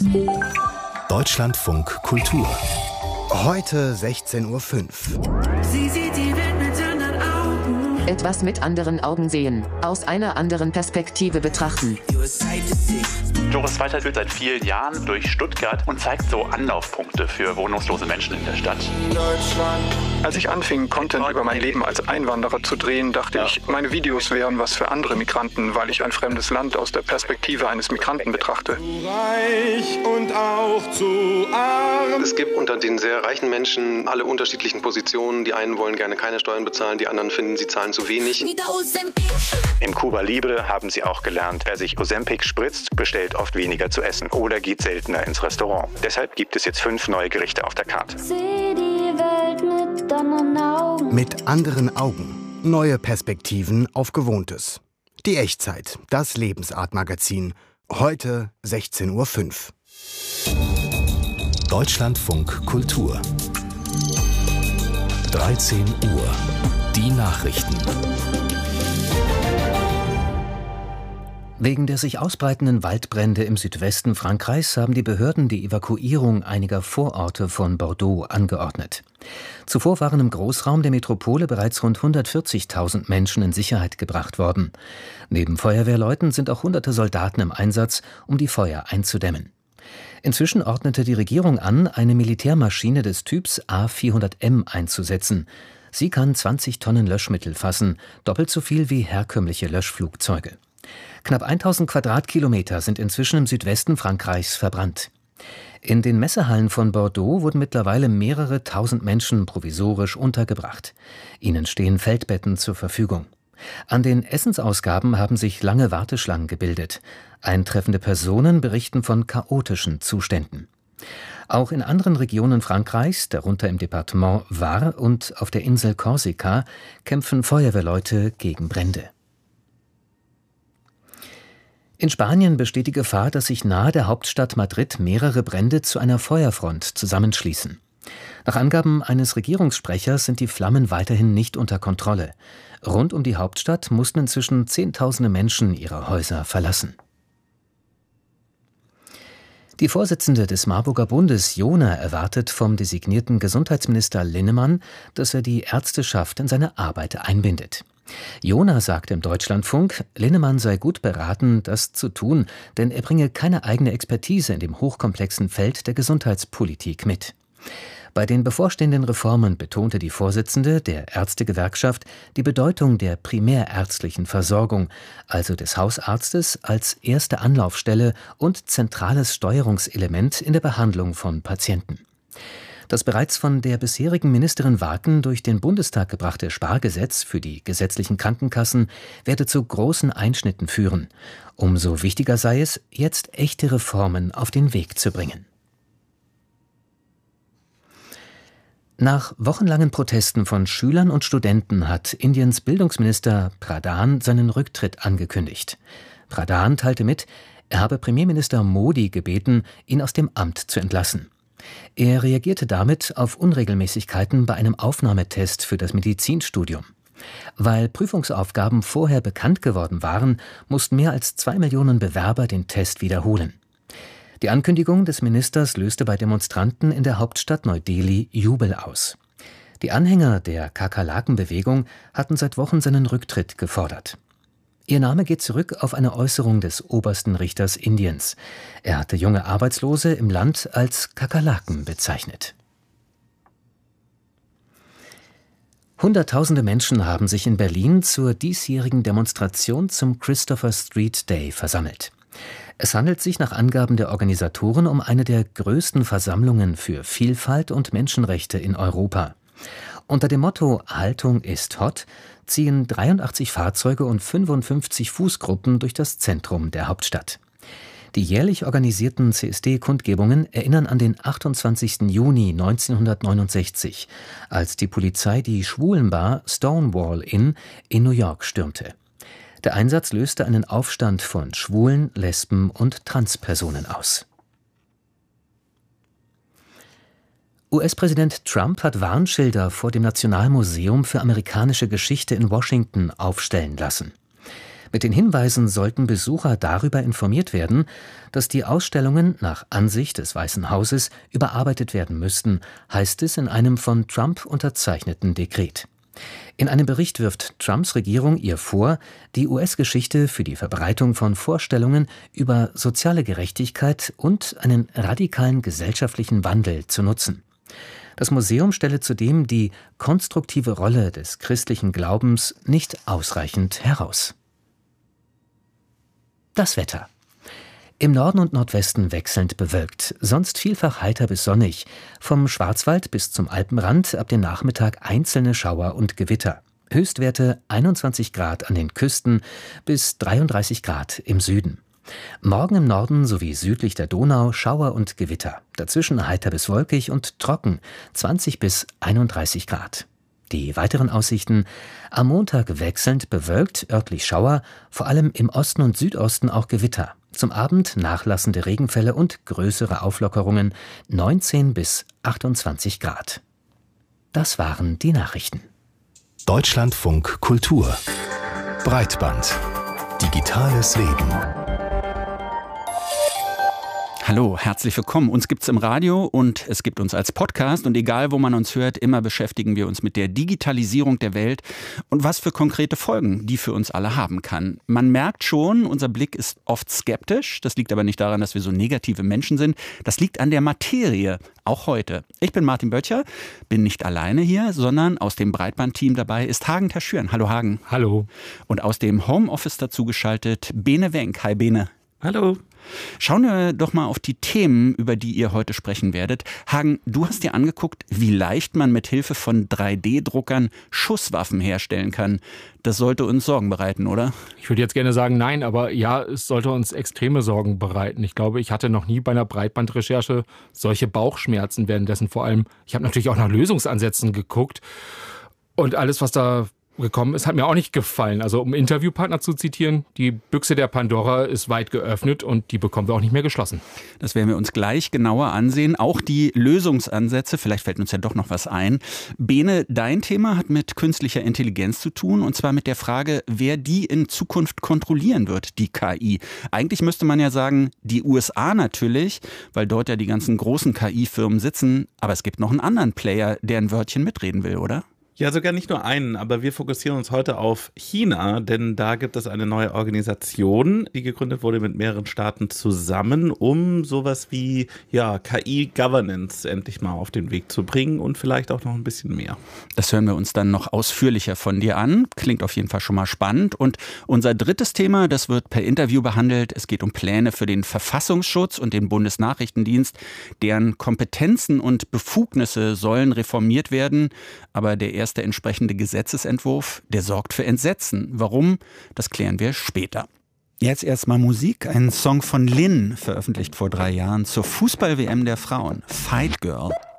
Deutschlandfunk Kultur. Heute 16:05 Uhr. Sie sieht die Welt mit anderen Augen. Etwas mit anderen Augen sehen, aus einer anderen Perspektive betrachten. Doris Walter führt seit vielen Jahren durch Stuttgart und zeigt so Anlaufpunkte für wohnungslose Menschen in der Stadt. Als ich anfing, Content über mein Leben als Einwanderer zu drehen, dachte ich, meine Videos wären was für andere Migranten, weil ich ein fremdes Land aus der Perspektive eines Migranten betrachte. Reich und auch zu arm. Es gibt unter den sehr reichen Menschen alle unterschiedlichen Positionen. Die einen wollen gerne keine Steuern bezahlen, die anderen finden, sie zahlen zu wenig. Im Cuba Libre haben sie auch gelernt, wer sich Ozempic spritzt, bestellt oft weniger zu essen oder geht seltener ins Restaurant. Deshalb gibt es jetzt 5 neue Gerichte auf der Karte. Seh die Welt mit anderen Augen. Mit anderen Augen. Neue Perspektiven auf Gewohntes. Die Echtzeit, das Lebensart-Magazin. Heute 16:05 Uhr. Deutschlandfunk Kultur. 13 Uhr. Die Nachrichten. Wegen der sich ausbreitenden Waldbrände im Südwesten Frankreichs haben die Behörden die Evakuierung einiger Vororte von Bordeaux angeordnet. Zuvor waren im Großraum der Metropole bereits rund 140.000 Menschen in Sicherheit gebracht worden. Neben Feuerwehrleuten sind auch hunderte Soldaten im Einsatz, um die Feuer einzudämmen. Inzwischen ordnete die Regierung an, eine Militärmaschine des Typs A400M einzusetzen. Sie kann 20 Tonnen Löschmittel fassen, doppelt so viel wie herkömmliche Löschflugzeuge. Knapp 1000 Quadratkilometer sind inzwischen im Südwesten Frankreichs verbrannt. In den Messehallen von Bordeaux wurden mittlerweile mehrere tausend Menschen provisorisch untergebracht. Ihnen stehen Feldbetten zur Verfügung. An den Essensausgaben haben sich lange Warteschlangen gebildet. Eintreffende Personen berichten von chaotischen Zuständen. Auch in anderen Regionen Frankreichs, darunter im Departement Var und auf der Insel Korsika, kämpfen Feuerwehrleute gegen Brände. In Spanien besteht die Gefahr, dass sich nahe der Hauptstadt Madrid mehrere Brände zu einer Feuerfront zusammenschließen. Nach Angaben eines Regierungssprechers sind die Flammen weiterhin nicht unter Kontrolle. Rund um die Hauptstadt mussten inzwischen Zehntausende Menschen ihre Häuser verlassen. Die Vorsitzende des Marburger Bundes, Jona, erwartet vom designierten Gesundheitsminister Linnemann, dass er die Ärzteschaft in seine Arbeit einbindet. Jona sagte im Deutschlandfunk, Linnemann sei gut beraten, das zu tun, denn er bringe keine eigene Expertise in dem hochkomplexen Feld der Gesundheitspolitik mit. Bei den bevorstehenden Reformen betonte die Vorsitzende der Ärztegewerkschaft die Bedeutung der primärärztlichen Versorgung, also des Hausarztes als erste Anlaufstelle und zentrales Steuerungselement in der Behandlung von Patienten. Das bereits von der bisherigen Ministerin Waken durch den Bundestag gebrachte Spargesetz für die gesetzlichen Krankenkassen werde zu großen Einschnitten führen. Umso wichtiger sei es, jetzt echte Reformen auf den Weg zu bringen. Nach wochenlangen Protesten von Schülern und Studenten hat Indiens Bildungsminister Pradhan seinen Rücktritt angekündigt. Pradhan teilte mit, er habe Premierminister Modi gebeten, ihn aus dem Amt zu entlassen. Er reagierte damit auf Unregelmäßigkeiten bei einem Aufnahmetest für das Medizinstudium. Weil Prüfungsaufgaben vorher bekannt geworden waren, mussten mehr als 2 Millionen Bewerber den Test wiederholen. Die Ankündigung des Ministers löste bei Demonstranten in der Hauptstadt Neu-Delhi Jubel aus. Die Anhänger der Kakerlakenbewegung hatten seit Wochen seinen Rücktritt gefordert. Ihr Name geht zurück auf eine Äußerung des obersten Richters Indiens. Er hatte junge Arbeitslose im Land als Kakerlaken bezeichnet. Hunderttausende Menschen haben sich in Berlin zur diesjährigen Demonstration zum Christopher Street Day versammelt. Es handelt sich nach Angaben der Organisatoren um eine der größten Versammlungen für Vielfalt und Menschenrechte in Europa. Unter dem Motto »Haltung ist hot« ziehen 83 Fahrzeuge und 55 Fußgruppen durch das Zentrum der Hauptstadt. Die jährlich organisierten CSD-Kundgebungen erinnern an den 28. Juni 1969, als die Polizei die Schwulenbar Stonewall Inn in New York stürmte. Der Einsatz löste einen Aufstand von Schwulen, Lesben und Transpersonen aus. US-Präsident Trump hat Warnschilder vor dem Nationalmuseum für amerikanische Geschichte in Washington aufstellen lassen. Mit den Hinweisen sollten Besucher darüber informiert werden, dass die Ausstellungen nach Ansicht des Weißen Hauses überarbeitet werden müssten, heißt es in einem von Trump unterzeichneten Dekret. In einem Bericht wirft Trumps Regierung ihr vor, die US-Geschichte für die Verbreitung von Vorstellungen über soziale Gerechtigkeit und einen radikalen gesellschaftlichen Wandel zu nutzen. Das Museum stelle zudem die konstruktive Rolle des christlichen Glaubens nicht ausreichend heraus. Das Wetter. Im Norden und Nordwesten wechselnd bewölkt, sonst vielfach heiter bis sonnig. Vom Schwarzwald bis zum Alpenrand ab dem Nachmittag einzelne Schauer und Gewitter. Höchstwerte 21 Grad an den Küsten bis 33 Grad im Süden. Morgen im Norden sowie südlich der Donau Schauer und Gewitter. Dazwischen heiter bis wolkig und trocken, 20 bis 31 Grad. Die weiteren Aussichten: am Montag wechselnd bewölkt, örtlich Schauer, vor allem im Osten und Südosten auch Gewitter. Zum Abend nachlassende Regenfälle und größere Auflockerungen, 19 bis 28 Grad. Das waren die Nachrichten. Deutschlandfunk Kultur. Breitband. Digitales Leben. Hallo, herzlich willkommen. Uns gibt's im Radio und es gibt uns als Podcast. Und egal, wo man uns hört, immer beschäftigen wir uns mit der Digitalisierung der Welt und was für konkrete Folgen die für uns alle haben kann. Man merkt schon, unser Blick ist oft skeptisch. Das liegt aber nicht daran, dass wir so negative Menschen sind. Das liegt an der Materie, auch heute. Ich bin Martin Böttcher, bin nicht alleine hier, sondern aus dem Breitband-Team dabei ist Hagen Terschüren. Hallo Hagen. Hallo. Und aus dem Homeoffice dazugeschaltet Bene Wenk. Hi Bene. Hallo. Schauen wir doch mal auf die Themen, über die ihr heute sprechen werdet. Hagen, du hast dir angeguckt, wie leicht man mit Hilfe von 3D-Druckern Schusswaffen herstellen kann. Das sollte uns Sorgen bereiten, oder? Ich würde jetzt gerne sagen, nein, aber ja, es sollte uns extreme Sorgen bereiten. Ich glaube, ich hatte noch nie bei einer Breitbandrecherche solche Bauchschmerzen währenddessen. Vor allem, ich habe natürlich auch nach Lösungsansätzen geguckt und alles, was da gekommen ist, hat mir auch nicht gefallen. Also um Interviewpartner zu zitieren, die Büchse der Pandora ist weit geöffnet und die bekommen wir auch nicht mehr geschlossen. Das werden wir uns gleich genauer ansehen. Auch die Lösungsansätze, vielleicht fällt uns ja doch noch was ein. Bene, dein Thema hat mit künstlicher Intelligenz zu tun und zwar mit der Frage, wer die in Zukunft kontrollieren wird, die KI. Eigentlich müsste man ja sagen, die USA natürlich, weil dort ja die ganzen großen KI-Firmen sitzen, aber es gibt noch einen anderen Player, der ein Wörtchen mitreden will, oder? Ja, sogar nicht nur einen, aber wir fokussieren uns heute auf China, denn da gibt es eine neue Organisation, die gegründet wurde mit mehreren Staaten zusammen, um sowas wie KI-Governance endlich mal auf den Weg zu bringen und vielleicht auch noch ein bisschen mehr. Das hören wir uns dann noch ausführlicher von dir an. Klingt auf jeden Fall schon mal spannend. Und unser drittes Thema, das wird per Interview behandelt. Es geht um Pläne für den Verfassungsschutz und den Bundesnachrichtendienst. Deren Kompetenzen und Befugnisse sollen reformiert werden, aber der erste entsprechende Gesetzesentwurf, der sorgt für Entsetzen. Warum? Das klären wir später. Jetzt erstmal Musik. Ein Song von Lynn, veröffentlicht vor 3 Jahren zur Fußball-WM der Frauen. Fight Girl.